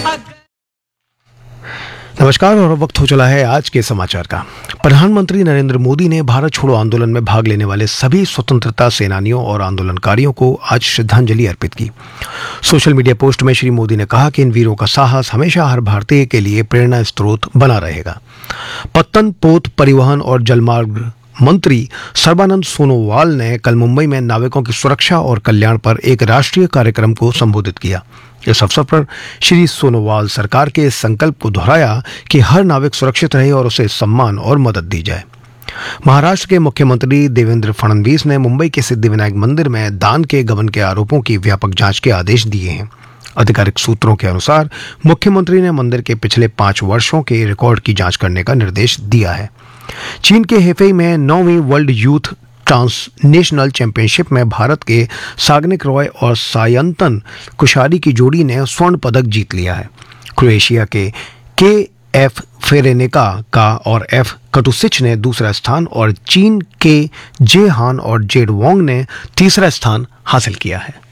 नमस्कार और वक्त हो चला है आज के समाचार का। प्रधानमंत्री नरेंद्र मोदी ने भारत छोड़ो आंदोलन में भाग लेने वाले सभी स्वतंत्रता सेनानियों और आंदोलनकारियों को आज श्रद्धांजलि अर्पित की। सोशल मीडिया पोस्ट में श्री मोदी ने कहा कि इन वीरों का साहस हमेशा हर भारतीय के लिए प्रेरणा स्रोत बना रहेगा। पत्तन, पोत, परिवहन और जलमार्ग मंत्री सर्बानंद सोनोवाल ने कल मुंबई में नाविकों की सुरक्षा और कल्याण पर एक राष्ट्रीय कार्यक्रम को संबोधित किया। इस अवसर पर श्री सोनोवाल सरकार के इस संकल्प को दोहराया कि हर नाविक सुरक्षित रहे और उसे सम्मान और मदद दी जाए। महाराष्ट्र के मुख्यमंत्री देवेंद्र फडणवीस ने मुंबई के सिद्धिविनायक मंदिर में दान के गबन के आरोपों की व्यापक जांच के आदेश दिए हैं। आधिकारिक सूत्रों के अनुसार मुख्यमंत्री ने मंदिर के पिछले 5 वर्षों के रिकॉर्ड की जांच करने का निर्देश दिया है। चीन के हेफेई में 9वीं वर्ल्ड यूथ ट्रांसनेशनल चैंपियनशिप में भारत के साग्निक रॉय और सायंतन कुशारी की जोड़ी ने स्वर्ण पदक जीत लिया है। क्रोएशिया के एफ फेरेनेका का और एफ कटुसिच ने दूसरा स्थान और चीन के जे हान और जेड वोंग ने तीसरा स्थान हासिल किया है।